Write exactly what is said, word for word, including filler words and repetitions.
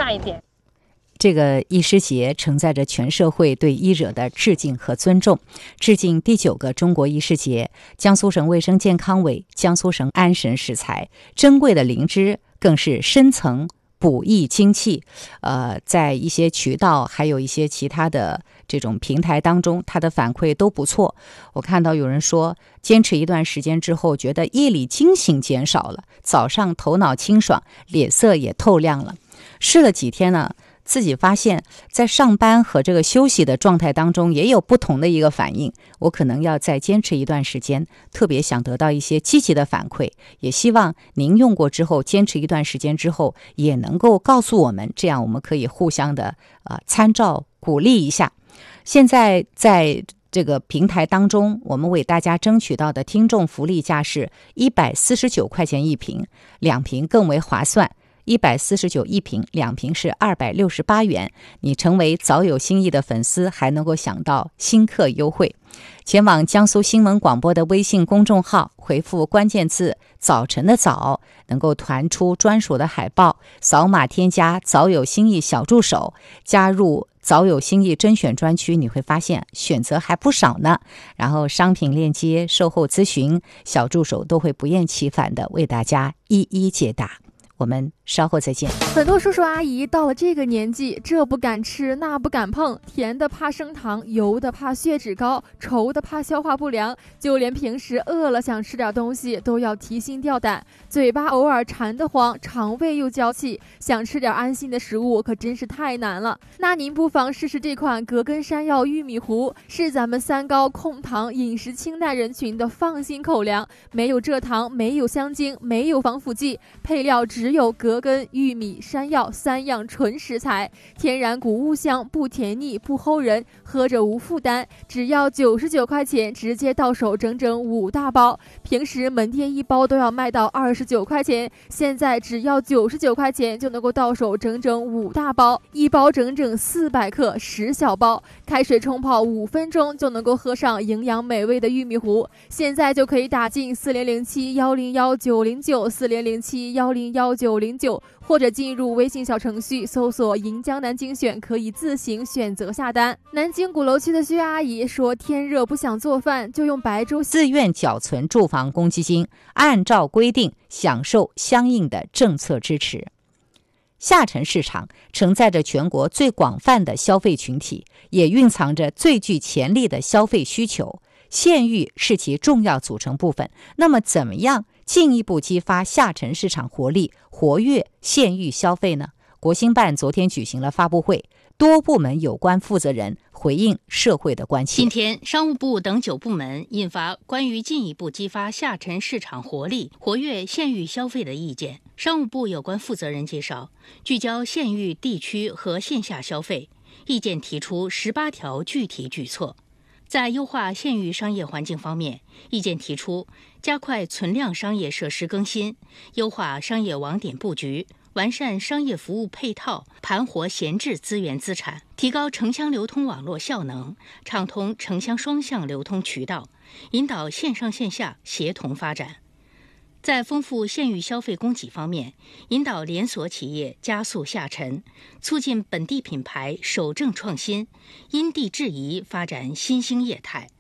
快一点。 这个医师节承载着全社会对医者的致敬和尊重，致敬第九个中国医师节。江苏省卫生健康委、江苏省安神食材，珍贵的灵芝更是深层补益精气。呃，在一些渠道还有一些其他的这种平台当中，它的反馈都不错。我看到有人说，坚持一段时间之后，觉得夜里惊醒减少了，早上头脑清爽，脸色也透亮了。试了几天呢，自己发现在上班和这个休息的状态当中也有不同的一个反应，我可能要再坚持一段时间，特别想得到一些积极的反馈，也希望您用过之后坚持一段时间之后也能够告诉我们，这样我们可以互相的呃参照鼓励一下。现在在这个平台当中，我们为大家争取到的听众福利价是一百四十九块钱一瓶，两瓶更为划算，一百四十九一瓶，两瓶是二百六十八元。你成为早有心意的粉丝，还能够享到新客优惠。前往江苏新闻广播的微信公众号，回复关键字早晨的早，能够团出专属的海报，扫码添加早有心意小助手，加入早有心意甄选专区，你会发现选择还不少呢。然后商品链接、售后咨询，小助手都会不厌其烦的为大家一一解答。我们稍后再见。 很多叔叔阿姨到了这个年纪，这不敢吃那不敢碰，甜的怕升糖，油的怕血脂高，稠的怕消化不良，就连平时饿了想吃点东西都要提心吊胆，嘴巴偶尔馋得慌，肠胃又娇气，想吃点安心的食物可真是太难了。那您不妨试试这款格根山药玉米糊，是咱们三高控糖饮食清淡人群的放心口粮，没有蔗糖，没有香精，没有防腐剂，配料只有格根、玉米、山药三样纯食材，天然谷物香，不甜腻不齁人，喝着无负担，只要九十九块钱，直接到手整整五大包。平时门店一包都要卖到二十九块钱，现在只要九十九块钱就能够到手整整五大包，一包整整四百克，十小包，开水冲泡五分钟就能够喝上营养美味的玉米糊。现在就可以打进四零零七幺零幺九零九四零零七幺零幺九零九，或者进入微信小程序搜索银江南精选，可以自行选择下单。南京鼓楼区的薛阿姨说，天热不想做饭，就用白粥。 自愿缴存住房公积金，按照规定享受相应的政策支持。下沉市场承载着全国最广泛的消费群体，也蕴藏着最具潜力的消费需求，县域是其重要组成部分。那么怎么样进一步激发下沉市场活力，活跃县域消费呢？国新办昨天举行了发布会，多部门有关负责人回应社会的关切。 今天，商务部等九部门印发关于进一步激发下沉市场活力、活跃县域消费的意见。商务部有关负责人介绍，聚焦县域地区和线下消费，意见提出十八条具体举措。在优化县域商业环境方面，意见提出加快存量商业设施更新，优化商业网点布局，完善商业服务配套，盘活闲置资源资产，提高城乡流通网络效能，畅通城乡双向流通渠道，引导线上线下协同发展。在丰富县域消费供给方面，引导连锁企业加速下沉，促进本地品牌守正创新，因地制宜发展新兴业态。